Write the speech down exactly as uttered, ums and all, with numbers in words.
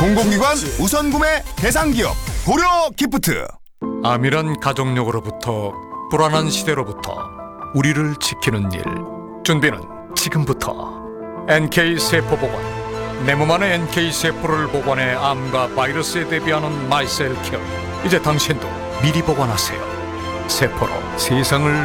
공공기관 우선 구매 대상 기업 고려 기프트. 암이란 가족력으로부터 불안한 시대로부터 우리를 지키는 일. 준비는 지금부터. 엔케이 세포 보관. 내 몸 안에 엔케이 세포를 보관해 암과 바이러스에 대비하는 마이셀 케어. 이제 당신도 미리 보관하세요. 세포로 세상을